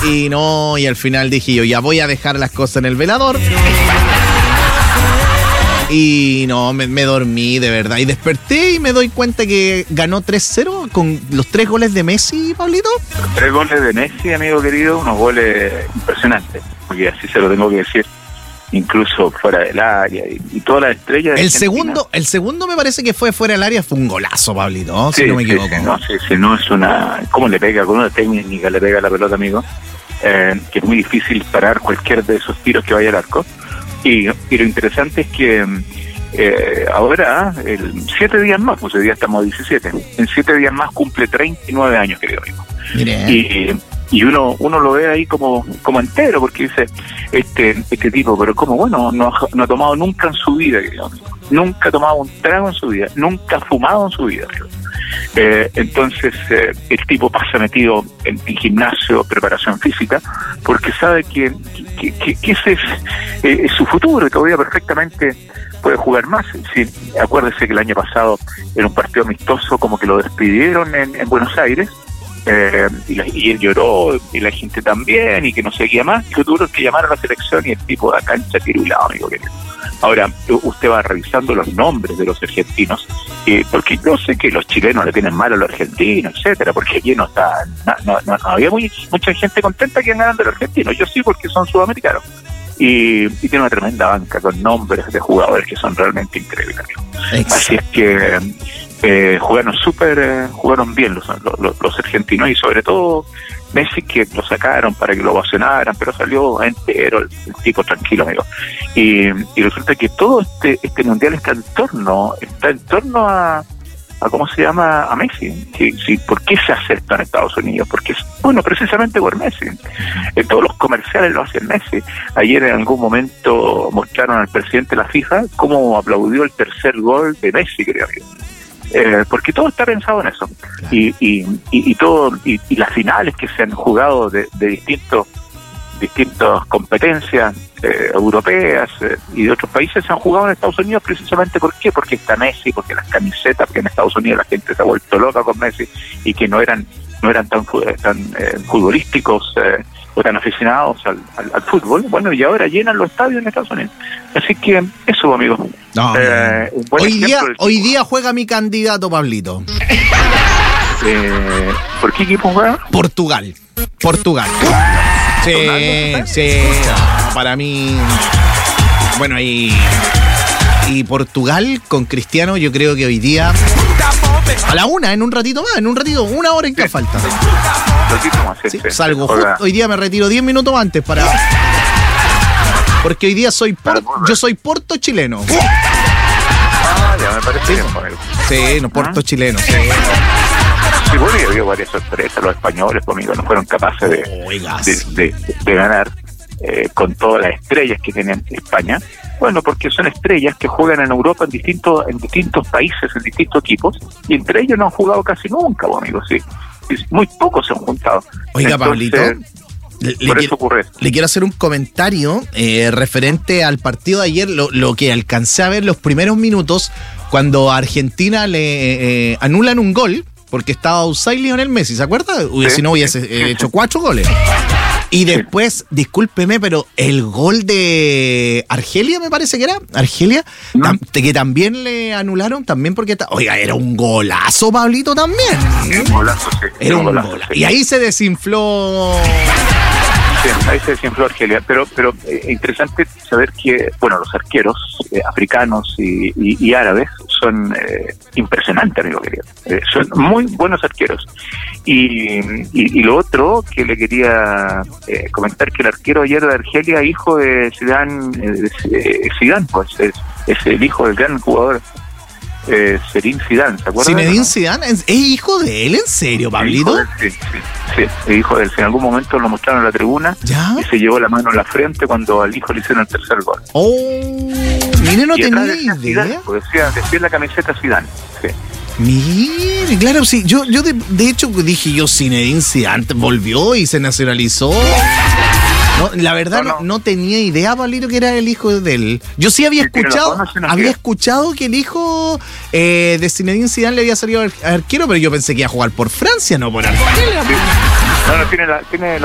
Y al final dije yo, ya voy a dejar las cosas en el velador. Y no, me dormí de verdad. Y desperté y me doy cuenta que ganó 3-0 con los 3 goles de Messi, Pablito. 3 goles de Messi, amigo querido, unos goles impresionantes, porque así se lo tengo que decir, incluso fuera del área y todas las estrellas. El segundo me parece que fue fuera del área, fue un golazo, Pablito, ¿no? Sí, si no me equivoco. No es una... ¿Cómo le pega? Con una técnica le pega la pelota, amigo. Que es muy difícil parar cualquier de esos tiros que vaya al arco. Y lo interesante es que ahora, 7 días más, pues hoy día estamos 17, en 7 días más cumple 39 años, querido amigo. Mire. Y uno lo ve ahí como entero, porque dice, este tipo, pero como bueno, no ha tomado nunca en su vida, querido amigo. Nunca ha tomado un trago en su vida, nunca ha fumado en su vida, amigo. Entonces el tipo pasa metido en gimnasio, preparación física, porque sabe que ese es su futuro y todavía perfectamente puede jugar más. Sí, acuérdese que el año pasado en un partido amistoso como que lo despidieron en Buenos Aires, y él lloró y la gente también, y que no seguía más, y lo tuvieron que llamar a la selección y el tipo de cancha tirulado, amigo querido. Ahora, usted va revisando los nombres de los argentinos, porque yo sé que los chilenos le tienen mal a los argentinos, etcétera, porque aquí no había mucha gente contenta que ganando los argentinos. Yo sí, porque son sudamericanos. Y tiene una tremenda banca con nombres de jugadores que son realmente increíbles. Así es que jugaron bien los argentinos, y sobre todo Messi, que lo sacaron para que lo ovacionaran, pero salió entero el tipo, tranquilo, amigo. Y resulta que todo este mundial está en torno a ¿cómo se llama? A Messi. Sí, ¿por qué se acepta en Estados Unidos? Porque precisamente por Messi. Todos los comerciales lo hacen Messi. Ayer en algún momento mostraron al presidente de la FIFA cómo aplaudió el tercer gol de Messi, creo que. Porque todo está pensado en eso. Y las finales que se han jugado de distintas competencias europeas y de otros países se han jugado en Estados Unidos precisamente. ¿Por qué? Porque está Messi, porque las camisetas, porque en Estados Unidos la gente se ha vuelto loca con Messi, y que no eran tan futbolísticos o tan aficionados al fútbol. Bueno, y ahora llenan los estadios en Estados Unidos. Así que eso, amigo. No, hoy día juega mi candidato, Pablito. ¿Por qué equipo juega? Portugal. Sí, para mí. Bueno, y Portugal con Cristiano, yo creo que hoy día a la 1, en un ratito más, 1 hora en que falta. Salgo justo, hoy día me retiro 10 minutos antes porque hoy día yo soy porto chileno. Ya me parece bien con él. Sí, porto chileno, sí. Sí, bueno, y había varias sorpresas. Los españoles, conmigo, no fueron capaces de ganar con todas las estrellas que tiene España. Bueno, porque son estrellas que juegan en Europa en distintos países, en distintos equipos, y entre ellos no han jugado casi nunca, amigos, sí. Muy pocos se han juntado. Oiga, entonces, Pablito, le quiero hacer un comentario referente al partido de ayer, lo que alcancé a ver los primeros minutos, cuando a Argentina le anulan un gol, porque estaba offside Lionel Messi, ¿se acuerda? Si no hubiese hecho 4 goles. Y después, discúlpeme, pero el gol de Argelia, me parece que era, que también le anularon, también porque oiga, era un golazo, Pablito, también. Un golazo, sí. Era un golazo. Sí. Y ahí se desinfló. Sí, ahí se desinfló Argelia, pero interesante saber que, bueno, los arqueros africanos y árabes son impresionantes, amigo querido. Son muy buenos arqueros. Y lo otro que le quería comentar, que el arquero ayer de Argelia, hijo de Zidane, pues es el hijo del gran jugador Zinedine Zidane, ¿se acuerdan? Zinedine Zidane, ¿es hijo de él? ¿En serio, Pablito? Sí, es hijo de él. En algún momento lo mostraron en la tribuna. ¿Ya? Y se llevó la mano en la frente cuando al hijo le hicieron el tercer gol. Mire, no tenía idea. Zidane, pues decía la camiseta Zidane. Sí. Mire, claro, sí. Yo de hecho dije Zinedine Zidane volvió y se nacionalizó. No, la verdad no tenía idea, Pablito, que era el hijo de él. Yo sí había escuchado que el hijo de Zinedine Zidane le había salido arquero, pero yo pensé que iba a jugar por Francia, no por Argelia. No, tiene la